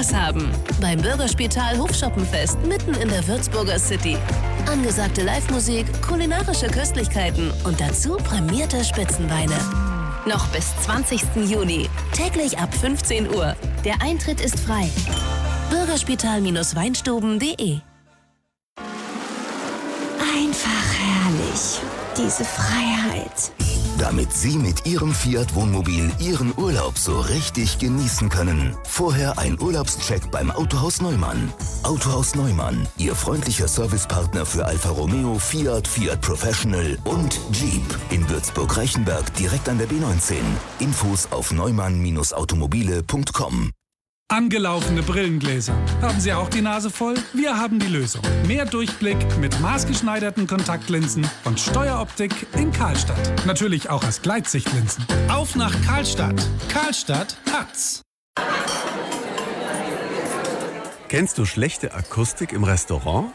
Spaß haben. Beim Bürgerspital Hofschoppenfest mitten in der Würzburger City. Angesagte Live-Musik, kulinarische Köstlichkeiten und dazu prämierte Spitzenweine. Noch bis 20. Juni. Täglich ab 15 Uhr. Der Eintritt ist frei. Bürgerspital-weinstuben.de. Einfach herrlich. Diese Freiheit. Damit Sie mit Ihrem Fiat Wohnmobil Ihren Urlaub so richtig genießen können. Vorher ein Urlaubscheck beim Autohaus Neumann. Autohaus Neumann, Ihr freundlicher Servicepartner für Alfa Romeo, Fiat, Fiat Professional und Jeep. In Würzburg-Reichenberg direkt an der B19. Infos auf neumann-automobile.com. Angelaufene Brillengläser. Haben Sie auch die Nase voll? Wir haben die Lösung. Mehr Durchblick mit maßgeschneiderten Kontaktlinsen und Steueroptik in Karlstadt. Natürlich auch als Gleitsichtlinsen. Auf nach Karlstadt. Karlstadt hat's. Kennst du schlechte Akustik im Restaurant?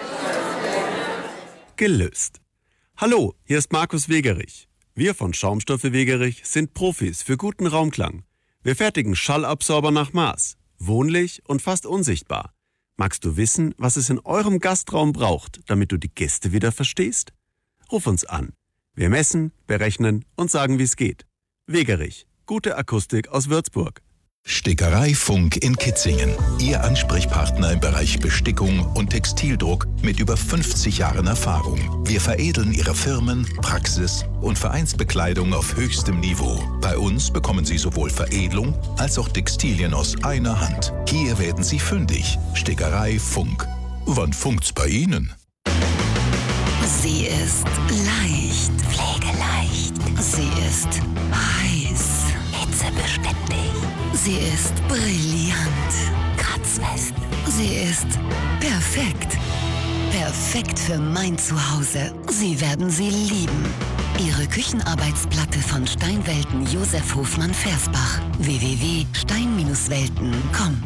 Gelöst. Hallo, hier ist Markus Wegerich. Wir von Schaumstoffe Wegerich sind Profis für guten Raumklang. Wir fertigen Schallabsorber nach Maß, wohnlich und fast unsichtbar. Magst du wissen, was es in eurem Gastraum braucht, damit du die Gäste wieder verstehst? Ruf uns an. Wir messen, berechnen und sagen, wie es geht. Wegerich, gute Akustik aus Würzburg. Stickerei Funk in Kitzingen. Ihr Ansprechpartner im Bereich Bestickung und Textildruck mit über 50 Jahren Erfahrung. Wir veredeln Ihre Firmen, Praxis und Vereinsbekleidung auf höchstem Niveau. Bei uns bekommen Sie sowohl Veredelung als auch Textilien aus einer Hand. Hier werden Sie fündig. Stickerei Funk. Wann funkt's bei Ihnen? Sie ist leicht, pflegeleicht. Sie ist heiß, hitzebeständig. Sie ist brillant, kratzfest. Sie ist perfekt. Perfekt für mein Zuhause. Sie werden sie lieben. Ihre Küchenarbeitsplatte von Steinwelten Josef Hofmann Versbach. www.stein-welten.com.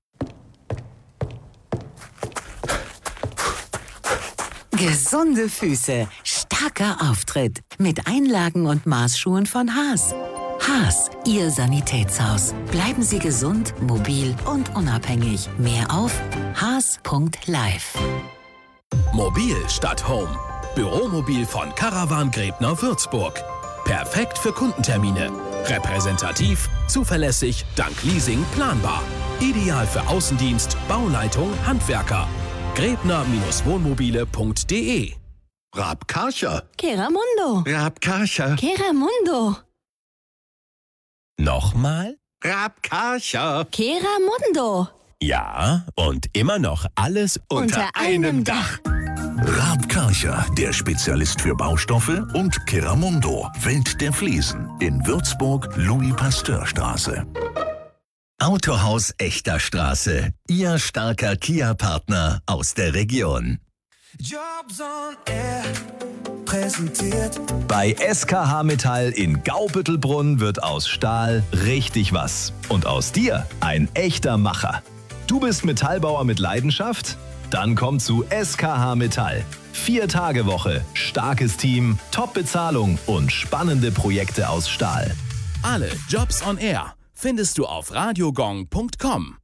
Gesunde Füße, starker Auftritt. Mit Einlagen und Maßschuhen von Haas. Haas, Ihr Sanitätshaus. Bleiben Sie gesund, mobil und unabhängig. Mehr auf haas.live. Mobil statt Home. Büromobil von Caravan Gräbner Würzburg. Perfekt für Kundentermine. Repräsentativ, zuverlässig, dank Leasing planbar. Ideal für Außendienst, Bauleitung, Handwerker. Gräbner-wohnmobile.de. Raab Karcher. Keramundo. Raab Karcher. Keramundo. Nochmal? Raab Karcher. Keramundo. Ja, und immer noch alles Unter einem Dach. Raab Karcher, der Spezialist für Baustoffe, und Keramundo, Welt der Fliesen, in Würzburg, Louis-Pasteur-Straße. Autohaus Echter Straße, Ihr starker Kia-Partner aus der Region. Jobs on Air präsentiert. Bei SKH Metall in Gaubüttelbrunn wird aus Stahl richtig was. Und aus dir ein echter Macher. Du bist Metallbauer mit Leidenschaft? Dann komm zu SKH Metall. 4-Tage-Woche, starkes Team, Top-Bezahlung und spannende Projekte aus Stahl. Alle Jobs on Air findest du auf radiogong.com.